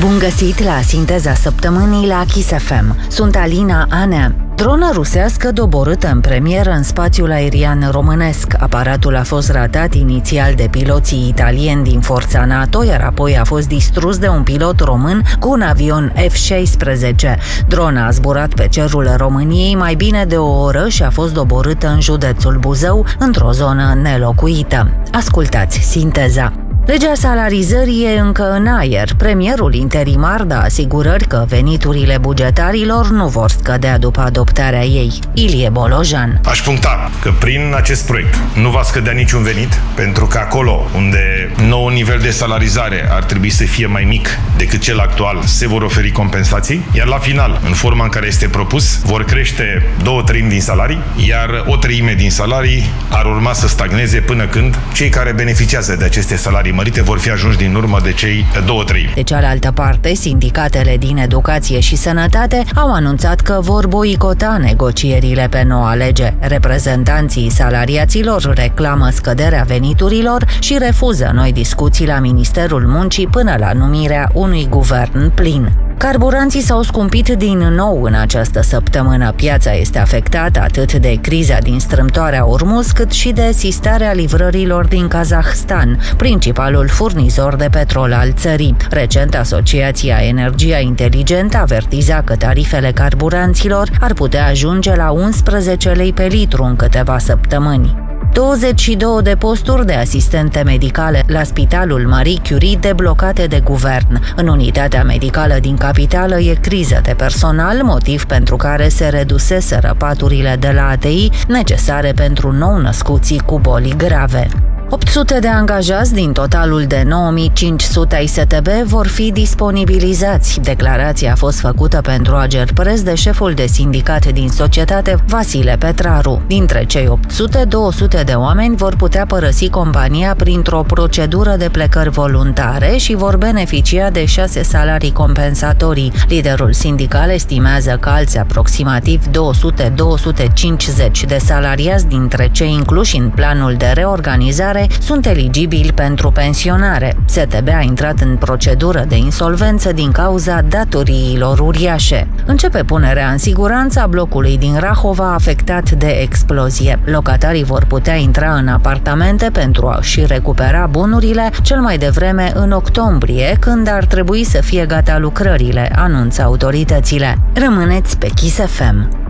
Bun găsit la Sinteza Săptămânii la Kiss FM. Sunt Alina Anea. Dronă rusească doborâtă în premieră în spațiul aerian românesc. Aparatul a fost ratat inițial de piloții italieni din forța NATO, iar apoi a fost distrus de un pilot român cu un avion F-16. Drona a zburat pe cerul României mai bine de o oră și a fost doborâtă în județul Buzău, într-o zonă nelocuită. Ascultați Sinteza. Legea salarizării e încă în aer. Premierul interimar dă asigurări că veniturile bugetarilor nu vor scădea după adoptarea ei. Ilie Bolojan. Aș puncta că prin acest proiect nu va scădea niciun venit, pentru că acolo unde noul nivel de salarizare ar trebui să fie mai mic decât cel actual, se vor oferi compensații, iar la final, în forma în care este propus, vor crește 2/3 din salarii, iar 1/3 din salarii ar urma să stagneze până când cei care beneficiază de aceste salarii mărite vor fi ajunși din urmă de cei 2/3. De cealaltă parte, sindicatele din educație și sănătate au anunțat că vor boicota negocierile pe noua lege. Reprezentanții salariaților reclamă scăderea veniturilor și refuză noi discuții la Ministerul Muncii până la numirea unui guvern plin. Carburanții s-au scumpit din nou în această săptămână. Piața este afectată atât de criza din strâmtoarea Ormuz, cât și de sistarea livrărilor din Kazahstan, principalul furnizor de petrol al țării. Recent, Asociația Energia Inteligentă avertiza că tarifele carburanților ar putea ajunge la 11 lei pe litru în câteva săptămâni. 22 de posturi de asistente medicale la Spitalul Marie Curie deblocate de guvern. În unitatea medicală din capitală e criză de personal, motiv pentru care se reduseseră paturile de la ATI necesare pentru nou-născuții cu boli grave. 800 de angajați din totalul de 9500 ai STB vor fi disponibilizați. Declarația a fost făcută pentru Agerpres de șeful de sindicat din societate, Vasile Petraru. Dintre cei 800, 200 de oameni vor putea părăsi compania printr-o procedură de plecări voluntare și vor beneficia de 6 salarii compensatorii. Liderul sindical estimează că alți aproximativ 200-250 de salariați dintre cei incluși în planul de reorganizare sunt eligibili pentru pensionare. STB a intrat în procedură de insolvență din cauza datoriilor uriașe. Începe punerea în siguranță a blocului din Rahova afectat de explozie. Locatarii vor putea intra în apartamente pentru a-și recupera bunurile cel mai devreme în octombrie, când ar trebui să fie gata lucrările, anunță autoritățile. Rămâneți pe Kiss FM.